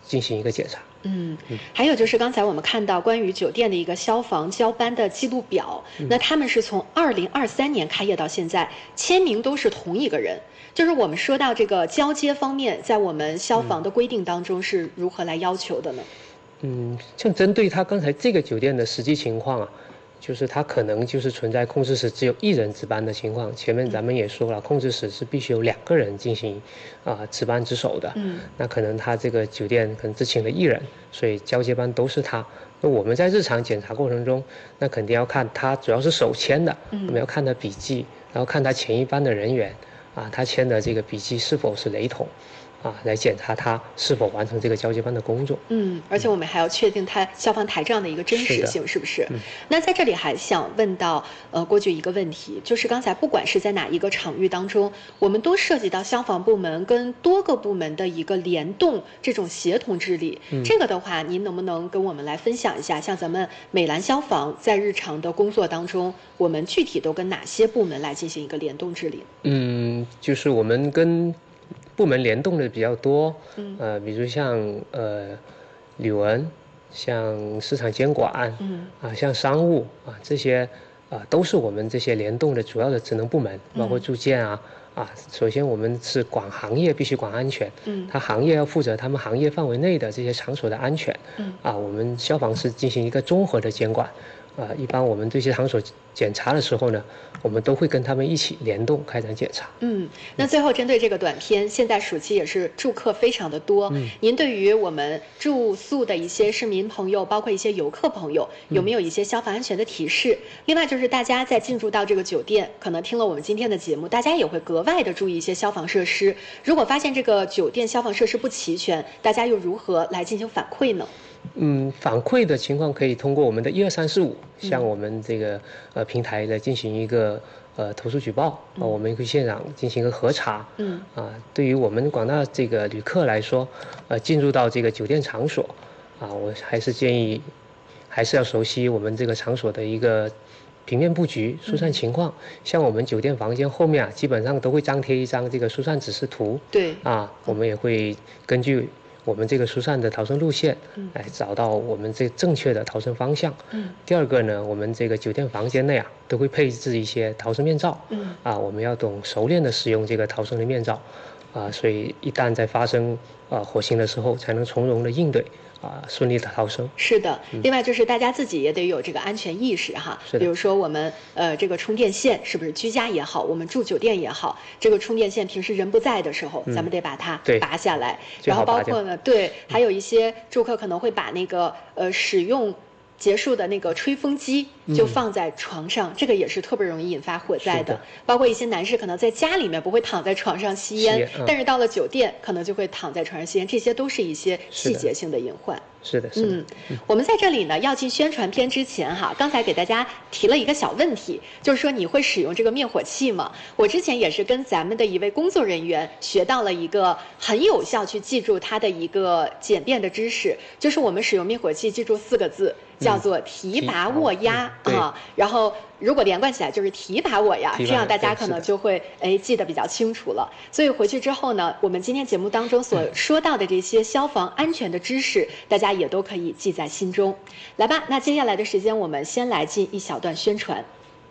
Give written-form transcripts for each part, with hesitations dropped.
进行一个检查。 还有就是刚才我们看到关于酒店的一个消防交班的记录表，那他们是从2023年开业到现在，签名都是同一个人。就是我们说到这个交接方面，在我们消防的规定当中是如何来要求的呢？ 像针对他刚才这个酒店的实际情况啊，就是他可能就是存在控制室只有1人值班的情况。前面咱们也说了，控制室是必须有2个人进行值班值守的。那可能他这个酒店可能只请了1人，所以交接班都是他。那我们在日常检查过程中，那肯定要看他主要是手签的，我们要看他笔记，然后看他前一班的人员他签的这个笔记是否是雷同。来检查他是否完成这个交接班的工作。 而且我们还要确定他消防台账的一个真实性，是不是？那在这里还想问到郭局一个问题，就是刚才不管是在哪一个场域当中，我们都涉及到消防部门跟多个部门的一个联动这种协同治理。这个的话，您能不能跟我们来分享一下，像咱们美兰消防在日常的工作当中，我们具体都跟哪些部门来进行一个联动治理？ 就是我们跟部门联动的比较多，比如像旅文，像市场监管，像商务这些都是我们这些联动的主要的职能部门，包括住建首先我们是管行业，必须管安全，他行业要负责他们行业范围内的这些场所的安全，我们消防是进行一个综合的监管。一般我们这些场所检查的时候呢，我们都会跟他们一起联动开展检查。 那最后针对这个短片，现在暑期也是住客非常的多，您对于我们住宿的一些市民朋友，包括一些游客朋友，有没有一些消防安全的提示？另外就是大家在进入到这个酒店，可能听了我们今天的节目，大家也会格外的注意一些消防设施。如果发现这个酒店消防设施不齐全，大家又如何来进行反馈呢？ 反馈的情况可以通过我们的12345向我们这个平台来进行一个投诉举报，我们会现场进行一个核查。对于我们广大这个旅客来说，进入到这个酒店场所我还是建议还是要熟悉我们这个场所的一个平面布局、疏散情况。像我们酒店房间后面基本上都会张贴一张这个疏散指示图。 对我们也会根据我们这个疏散的逃生路线，来找到我们这正确的逃生方向。第二个呢，我们这个酒店房间内都会配置一些逃生面罩。我们要懂熟练的使用这个逃生的面罩，所以一旦在发生火情的时候，才能从容的应对。顺利的逃生。 是的，另外就是大家自己也得有这个安全意识哈。比如说我们这个充电线是不是居家也好，我们住酒店也好，这个充电线平时人不在的时候，咱们得把它拔下来。然后包括呢，还有一些住客可能会把那个使用结束的那个吹风机就放在床上，这个也是特别容易引发火灾的。包括一些男士可能在家里面不会躺在床上吸烟，但是到了酒店可能就会躺在床上吸烟，这些都是一些细节性的隐患。 是的， 我们在这里呢要进宣传片之前刚才给大家提了一个小问题，就是说你会使用这个灭火器吗？我之前也是跟咱们的一位工作人员学到了一个很有效去记住它的一个简便的知识，就是我们使用灭火器记住4个字，叫做提拔握压然后如果连贯起来就是提拔我呀，这样大家可能就会记得比较清楚了。所以回去之后呢，我们今天节目当中所说到的这些消防安全的知识，大家也都可以记在心中。来吧，那接下来的时间我们先来进一小段宣传。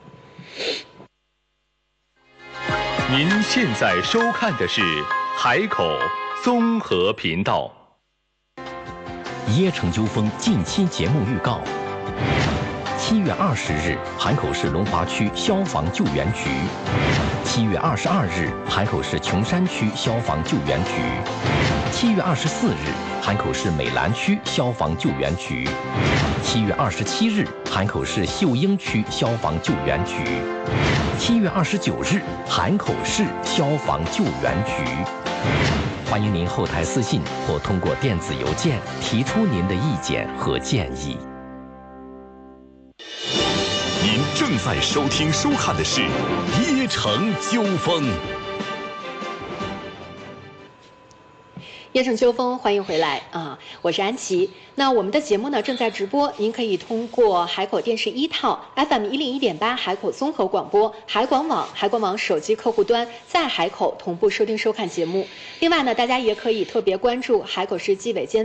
您现在收看的是海口综合频道。 椰城纠纷近期节目预告：7月20日，海口市龙华区消防救援局；7月22日，海口市琼山区消防救援局；7月24日，海口市美兰区消防救援局；7月27日，海口市秀英区消防救援局；7月29日，海口市消防救援局。欢迎您后台私信或通过电子邮件提出您的意见和建议。 您正在收听收看的是《椰城纠纷》。 椰城纠纷，欢迎回来我是安琪。那我们的节目呢正在直播，您可以通过海口电视1套 FM101.8海口综合广播、海广网手机客户端在海口同步收听收看节目。另外呢，大家也可以特别关注海口市纪委监